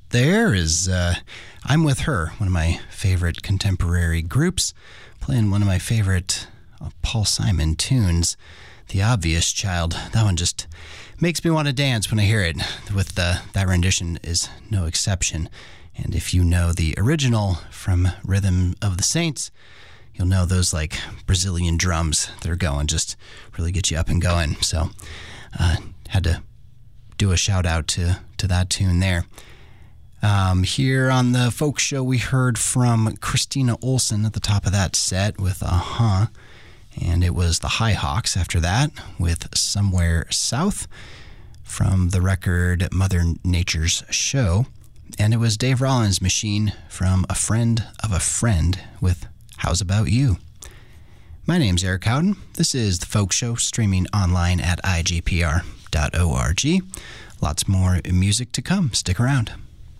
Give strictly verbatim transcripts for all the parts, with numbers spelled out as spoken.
there is uh, I'm With Her, one of my favorite contemporary groups, playing one of my favorite uh, Paul Simon tunes, The Obvious Child. That one just makes me want to dance when I hear it. With the, that rendition is no exception. And if you know the original from Rhythm of the Saints, you'll know those like Brazilian drums that are going, just really get you up and going. So uh, had to do a shout out to, to that tune there. Um, here on the Folk Show, we heard from Christina Olson at the top of that set with Uh-huh. And it was the High Hawks after that with Somewhere South from the record Mother Nature's Show. And it was Dave Rollins' Machine from A Friend of a Friend with How's About You. My name's Eric Howden. This is the Folk Show, streaming online at I G P R dot org. Lots more music to come. Stick around.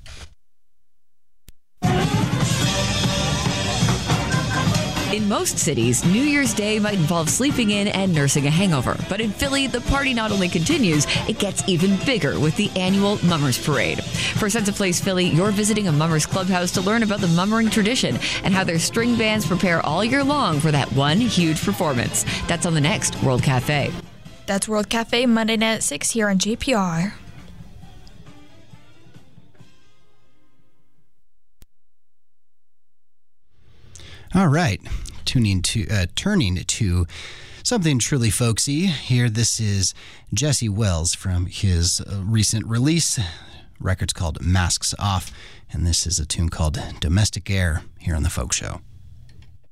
In most cities, New Year's Day might involve sleeping in and nursing a hangover. But in Philly, the party not only continues, it gets even bigger with the annual Mummers Parade. For Sense of Place Philly, you're visiting a Mummers Clubhouse to learn about the mummering tradition and how their string bands prepare all year long for that one huge performance. That's on the next World Cafe. That's World Cafe, Monday night at six here on G P R. All right, tuning to uh, turning to something truly folksy here. This is Jesse Wells from his uh, recent release. Record's called Masks Off, and this is a tune called Domestic Air here on the Folk Show.